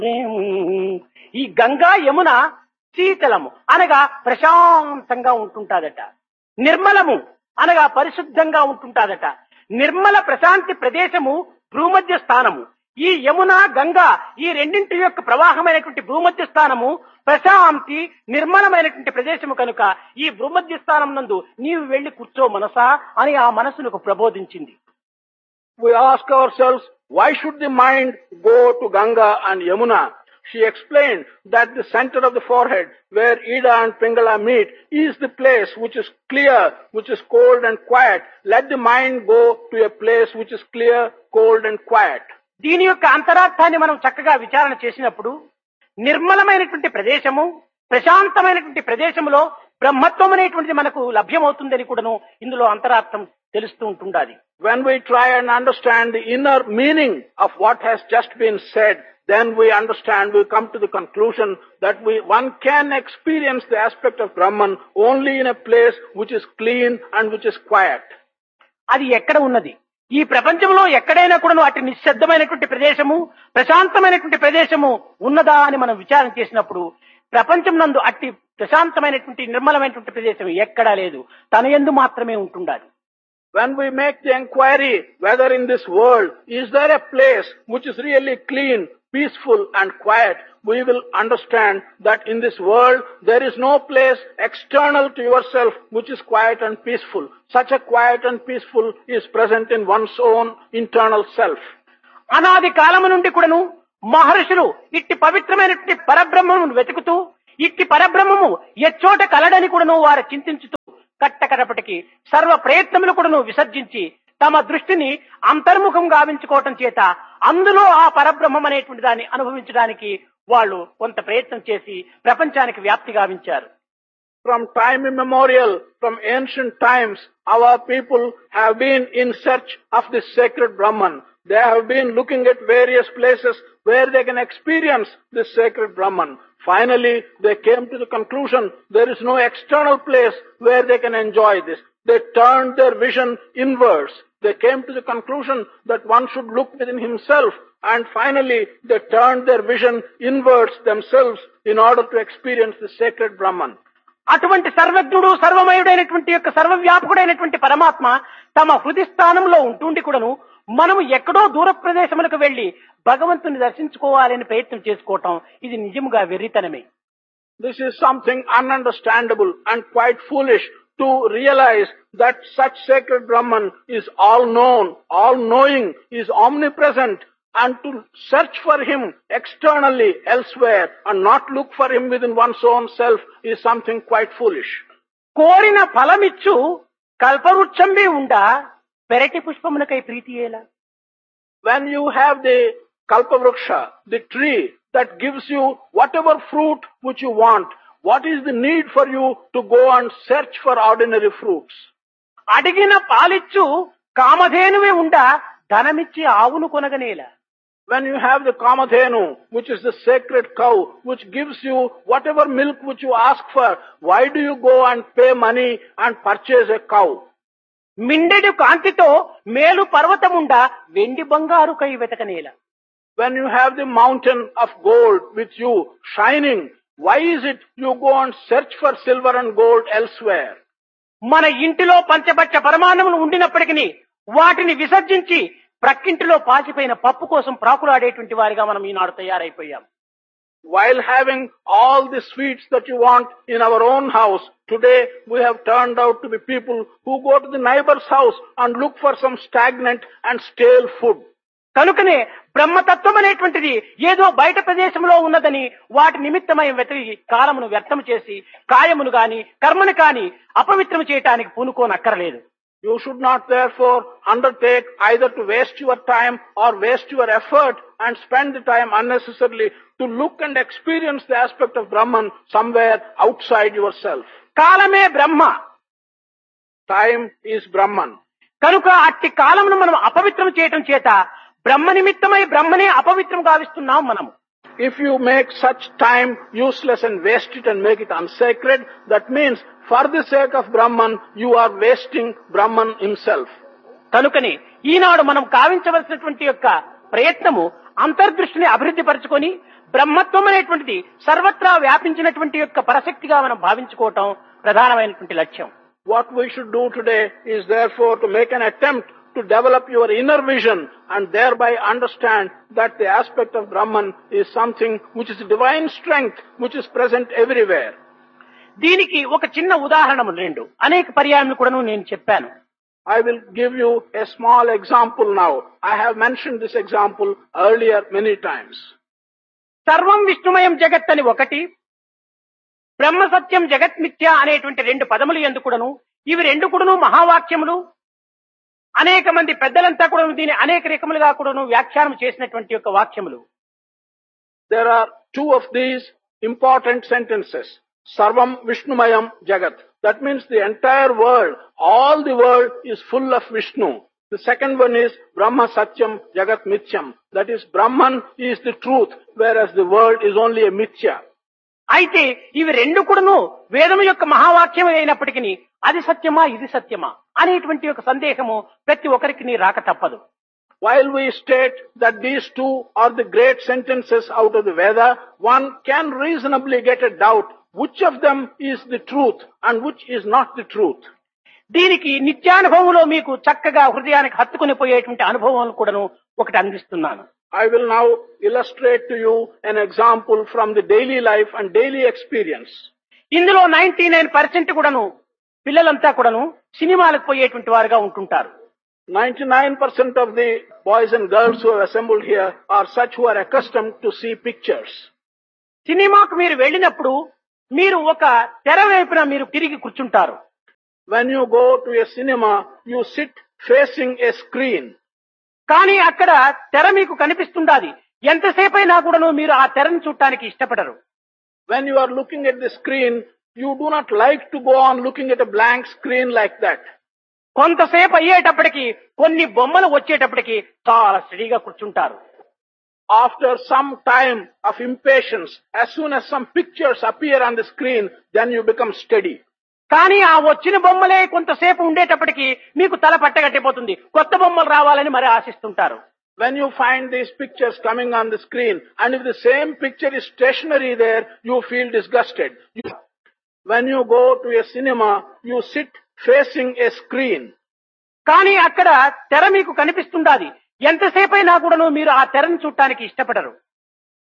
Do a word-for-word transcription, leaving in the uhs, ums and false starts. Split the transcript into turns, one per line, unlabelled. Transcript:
ఈ గంగా యమున శీతలము అనగా ప్రశాంతంగా ఉంటుంటాదట. నిర్మలము అనగా పరిశుద్ధంగా ఉంటుంటాదట. నిర్మల ప్రశాంతి ప్రదేశము భూమధ్య స్థానము. ఈ యమున గంగా ఈ రెండింటి యొక్క ప్రవాహమైనటువంటి భూమధ్య స్థానము ప్రశాంతి నిర్మలమైనటువంటి ప్రదేశము కనుక ఈ భూమధ్య స్థానం నందు నీవు వెళ్లి కూర్చో మనసా అని ఆ మనసునకు ప్రబోధించింది.
We ask ourselves, why should the mind go to Ganga and Yamuna? She explained that the center of the forehead, where Ida and Pingala meet, is the place which is clear, which is cold and quiet. Let the mind go to a place which is clear, cold and quiet.
దీని యొక్క అంతరార్థాన్ని మనం చక్కగా విచారణ చేసినప్పుడు నిర్మలమైనటువంటి ప్రదేశము ప్రశాంతమైనటువంటి ప్రదేశములో బ్రహ్మత్వం అనేటువంటిది మనకు లభ్యమవుతుందని కూడాను ఇందులో అంతరార్థం తెలుస్తూ ఉంటుండాలి.
When we try and understand the inner meaning of what has just been said, then we understand, we come to the conclusion that we one can experience the aspect of Brahman only in a place which is clean and which is quiet.
అది ఎక్కడ ఉన్నది? ఈ ప్రపంచంలో ఎక్కడైనా కూడా అటు నిశ్శబ్దమైనటువంటి ప్రదేశము ప్రశాంతమైనటువంటి ప్రదేశము ఉన్నదా అని మనం విచారణ చేసినప్పుడు ప్రపంచం నందు అట్టి ప్రశాంతమైనటువంటి నిర్మలమైనటువంటి ప్రదేశం ఎక్కడా లేదు. తన యందు మాత్రమే ఉంటుండాలి.
When we make the inquiry whether in this world is there a place which is really clean, peaceful and quiet, we will understand that in this world there is no place external to yourself which is quiet and peaceful. Such a quiet and peaceful is present in one's own internal self.
అనాది కాలము నుండి కూడాను మహర్షులు ఇట్టి పవిత్రమైనటువంటి పరబ్రహ్మమును వెతుకుతూ ఇట్టి పరబ్రహ్మము ఎచ్చోట కలడని కూడాను వారు చింతించుతూ కట్టకడపటికి సర్వ ప్రయత్నములు కూడాను విసర్జించి తమ దృష్టిని అంతర్ముఖం గావించుకోవటం చేత అందులో ఆ పరబ్రహ్మం అనేటువంటి దాన్ని అనుభవించడానికి వాళ్ళు కొంత ప్రయత్నం చేసి ప్రపంచానికి వ్యాప్తి గావించారు.
From time immemorial, from ancient times, our people have been in search of this sacred Brahman. They have been looking at various places where they can experience this sacred Brahman. Finally, they came to the conclusion there is no external place where they can enjoy this. They turned their vision inwards. They came to the conclusion that one should look within himself, and finally they turned their vision inwards themselves in order to experience the sacred Brahman.
అటువంటి సర్వజ్ఞుడు సర్వమయుడైనటువంటి యొక్క సర్వవ్యాపకుడైనటువంటి పరమాత్మ తమ హృదయ స్థానంలో ఉంటుండి కూడాను మనము ఎక్కడో దూర ప్రదేశములకు వెళ్లి భగవంతుని దర్శించుకోవాలని ప్రయత్నం చేసుకోవటం ఇది నిజముగా వెర్రితనమే.
This is something ununderstandable and quite foolish to realize that such sacred Brahman is all known, all knowing, is omnipresent, and to search for him externally elsewhere and not look for him within one's own self is something quite foolish.
కోరిన ఫలమిచ్చు కల్పవృక్షంబి ఉండా పెరటి పుష్పమునకై ప్రీతియేలా.
When you have the kalpavruksha, the tree that gives you whatever fruit which you want, what is the need for you to go and search for ordinary fruits?
అడిగిన పాలిచ్చు కామధేనువే ఉండా ధనమిచ్చి ఆవును కొనగనేలా.
When you have the kamadhenu, which is the sacred cow, which gives you whatever milk which you ask for, why do you go and pay money and purchase a cow?
మిండెడు కాంతితో మేలు పర్వతముండా వెండి బంగారు కై వెతకనేలా.
When you have the mountain of gold with you shining, why is it you go and search for silver and gold elsewhere?
మన ఇంటిలో పంచపక్ష పరమాన్నములు ఉండినప్పటికీ వాటిని విసర్జించి ప్రక్కింటిలో పాచిపోయిన పప్పు కోసం ప్రాకులాడేటువంటి వారిగా మనం ఈనాడు తయారైపోయాం.
While having all the sweets that you want in our own house, today we have turned out to be people who go to the neighbor's house and look for some stagnant and stale food.
కనుకనే బ్రహ్మతత్వం అనేటువంటిది ఏదో బయట ప్రదేశంలో ఉన్నదని వాటి నిమిత్తమై వెతికి కాలమును వ్యర్థం చేసి కాయమును గాని కర్మను కాని అపవిత్రం చేయటానికి పూనుకోనక్కర్లేదు.
You should not therefore undertake either to waste your time or waste your effort and spend the time unnecessarily to look and experience the aspect of Brahman somewhere outside yourself.
కాలమే బ్రహ్మ.
Time is Brahman.
కనుక అట్టి కాలమును మనం అపవిత్రం చేయటం చేత బ్రహ్మ నిమిత్తమై బ్రహ్మనే అపవిత్రం గావిస్తున్నాం మనము.
If you make such time useless and waste it and make it unsacred, that means for the sake of Brahman, you are wasting Brahman himself.
కనుకని ఈనాడు మనం కావించవలసినటువంటి యొక్క ప్రయత్నము అంతర్దృష్టిని అభివృద్ధి పరచుకొని బ్రహ్మత్వం అనేటువంటిది సర్వత్రా వ్యాపించినటువంటి యొక్క పరశక్తిగా మనం భావించుకోవటం ప్రధానమైనటువంటి లక్ష్యం.
What we should do today is therefore to make an attempt to develop your inner vision and thereby understand that the aspect of Brahman is something which is divine strength which is present everywhere.
దీనికి ఒక చిన్న ఉదాహరణ రెండు అనేక పర్యాయములు కూడా నేను చెప్పాను.
I will give you a small example now. I have mentioned this example earlier many times.
సర్వం విష్ణుమయం జగత్ అని ఒకటి, బ్రహ్మ సత్యం జగత్ మిథ్య అనేటువంటి రెండు పదములు ఎందుకుడను, ఇవి రెండు కూడాను మహావాక్యములు. అనేక మంది పెద్దలంతా కూడా దీని అనేక రకములుగా కూడాను వ్యాఖ్యానం చేసినటువంటి యొక్క వాక్యములు.
There are two of these important sentences. Sarvam Vishnumayam Jagat. That means the entire world, all the world is full of Vishnu. The second one is Brahma Satyam Jagat Mithyam. That is Brahman is the truth, whereas the world is only a mithya.
అయితే ఇవి రెండు కూడాను వేదము యొక్క మహావాక్యం అయినప్పటికీ అది సత్యమా ఇది సత్యమా అనేటువంటి ఒక సందేహము ప్రతి ఒక్కరికి రాక తప్పదు.
While we state that these two are the great sentences out of the Veda, one can reasonably get a doubt which of them is the truth and which is not the truth.
దీనికి నిత్యానుభవంలో మీకు చక్కగా హృదయానికి హత్తుకుని పోయేటువంటి అనుభవాలను కూడాను ఒకటి అందిస్తున్నాను.
I will now illustrate to you an example from the daily life and daily experience.
ఇందులో నైన్టీ నైన్ పర్సెంట్ కూడాను పిల్లలంతా కూడాను సినిమాలకు పోయేటువంటి వారుగా ఉంటుంటారు.
ninety-nine percent of the boys and girls who have assembled here are such who are accustomed to see pictures.
సినిమాకు మీరు వెళ్ళినప్పుడు మీరు ఒక తెర వైపున మీరు తిరిగి కూర్చుంటారు.
When you go to a cinema, you sit facing a screen.
కానీ అక్కడ తెర మీకు కనిపిస్తుండాది. ఎంతసేపైనా కూడాను మీరు ఆ తెరను చూడటానికి ఇష్టపడరు.
When you are looking at the screen, you do not like to go on looking at a blank screen like that.
కొంతసేపు అయ్యేటప్పటికి కొన్ని బొమ్మలు వచ్చేటప్పటికి చాలా స్టడీగా కూర్చుంటారు.
After some time of impatience, as soon as some pictures appear on the screen, then you become steady.
కానీ ఆ వచ్చిన బొమ్మలే కొంతసేపు ఉండేటప్పటికి మీకు తల పట్టగట్టిపోతుంది. కొత్త బొమ్మలు రావాలని మరి ఆశిస్తుంటారు.
When you find these pictures coming on the screen, and if the same picture is stationary there, you feel disgusted. You, when you go to a cinema, you sit facing a screen.
కానీ అక్కడ తెర మీకు కనిపిస్తుండాది. ఎంతసేపైనా కూడాను మీరు ఆ తెరను చూడటానికి ఇష్టపడరు.